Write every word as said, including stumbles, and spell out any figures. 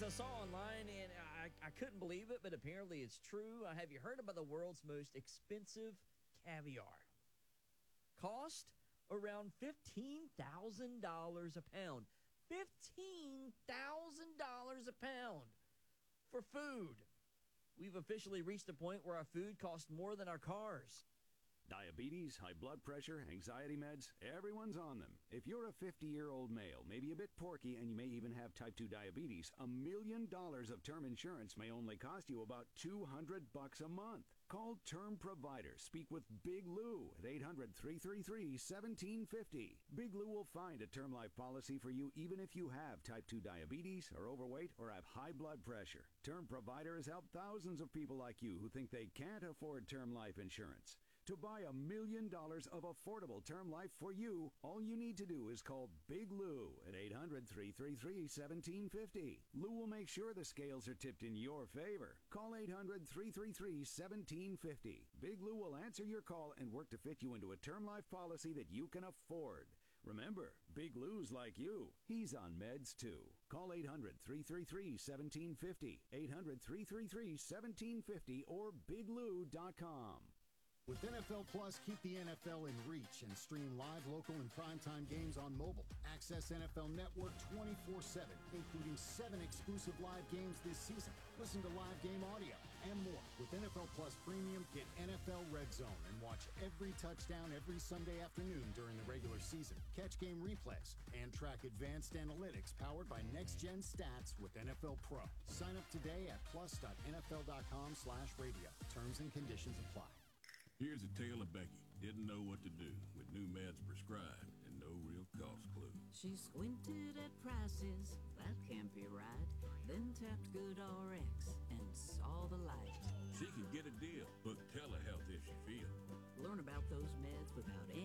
things I saw online, and I, I couldn't believe it, but apparently it's true. Uh, have you heard about the world's most expensive caviar? Cost around fifteen thousand dollars a pound. fifteen thousand dollars a pound for food. We've officially reached the point where our food costs more than our cars. Diabetes, high blood pressure, anxiety meds, everyone's on them. If you're a fifty-year-old male, maybe a bit porky, and you may even have type two diabetes, a million dollars of term insurance may only cost you about two hundred bucks a month. Call Term Provider. Speak with Big Lou at eight hundred, three three three, one seven five zero. Big Lou will find a term life policy for you even if you have type two diabetes, are overweight, or have high blood pressure. Term Provider has helped thousands of people like you who think they can't afford term life insurance. To buy a million dollars of affordable term life for you, all you need to do is call Big Lou at eight hundred, three three three, one seven five zero. Lou will make sure the scales are tipped in your favor. Call eight hundred, three three three, one seven five zero. Big Lou will answer your call and work to fit you into a term life policy that you can afford. Remember, Big Lou's like you. He's on meds too. Call eight hundred, three three three, one seven five zero, eight hundred, three three three, one seven five zero, or big lou dot com. With N F L Plus, keep the N F L in reach and stream live, local, and primetime games on mobile. Access N F L Network twenty-four seven, including seven exclusive live games this season. Listen to live game audio and more. With N F L Plus Premium, get N F L Red Zone and watch every touchdown every Sunday afternoon during the regular season. Catch game replays and track advanced analytics powered by next-gen stats with N F L Pro. Sign up today at plus.nfl.com slash radio. Terms and conditions apply. Here's a tale of Becky. Didn't know what to do with new meds prescribed and no real cost clue. She squinted at prices, that can't be right. Then tapped GoodRx and saw the light. She could get a deal. Book telehealth if she feels. Learn about those meds without